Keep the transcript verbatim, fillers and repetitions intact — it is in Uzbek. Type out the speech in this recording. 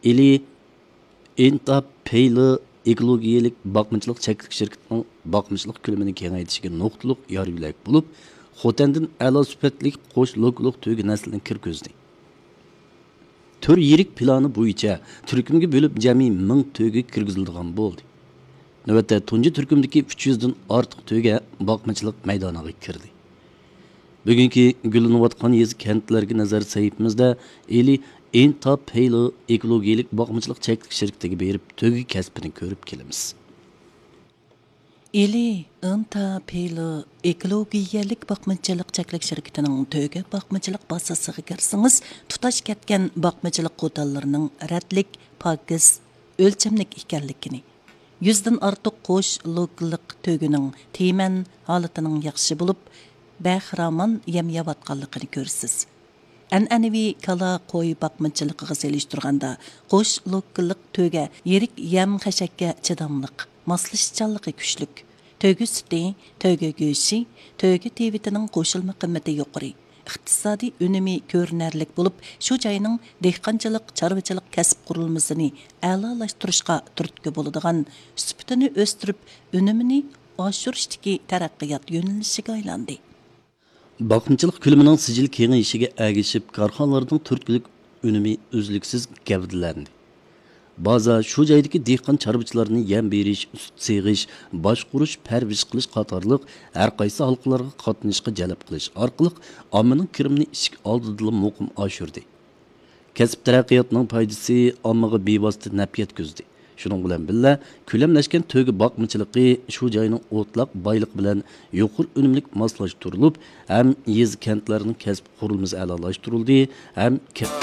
ili Enta Paylı ekologiyalik bakmacılık çeklik şirketinin bakmacılık külümünü kengaytishga nuqtaliq yor yo'lak bo'lib, Xotandan a'lo sifatli qo'sh lokolog to'gi naslini kirgizdi. Tür yirik planı bo'yicha turkumga bo'lib jami ming to'gi kirgizilgan bo'ldi. Navbatda tunji turkumdagi uch yuz dan ortiq to'ga bakmacılık maydoniga kirdi. Bugungi gullanayotgan yez kentlarga nazar saytimizda eli Enta Paylı ekologiyalik bakmacılık çeklik şirketiga berib to'gi kasbini ko'rib kelamiz. Eli Enta Paylı ekologiyalik bakmacılık çeklik şirketining to'gi bakmacılık bazasiga kirsangiz, tutash ketgan bakmacılık qo'tallarning ratlik, pokiz, o'lchamlik ekanligini, yuzdan ortiq qo'sh lokallik to'gining teman holatining yaxshi bo'lib, bahramon yemyayotganligini ko'rsiz. An'anaviy kala qo'y bakmacılıgiga selishtirganda qo'sh lokallik to'ga yirik yem xashakka chidamliq, moslashchanligi kuchlik. To'gi suti, to'gi go'shi, to'gi tevitining qo'shilma qimmati yuqori. Iqtisodiy unumi ko'rinarlik bo'lib, shu joyning dehqonchilik, chorvachilik kasb qurilmasini a'lolashtirishga turtki bo'ladigan, sifatini o'stirib, unumini oshirishdagi taraqqiyot yo'nalishiga aylandi. Bakımçılık külümünün sicil kengayishiga ergishib, korxonalarning turtkilik unumi uzluksiz gavdalandi. Baza shu joydagi dehqon chorvachilarni yem berish, sut seg'ish, boshqurish, parvish qilish qatorliq har qaysi halqalarga qatnashishga jalb qilish orqali ommaning kirimini ishik oldida muqim oshirdi. Kasb taraqqiyotining foydasi ommaga bevosita naf yetkazdi. Shuning bilan birga ko'lamlashgan to'gi bakmachiligi shu joyning o'tloq boylik bilan yuqur unumlik moslashtirilib, ham yez kentlarning kasb qurilmasi a'lolashtirildi, ham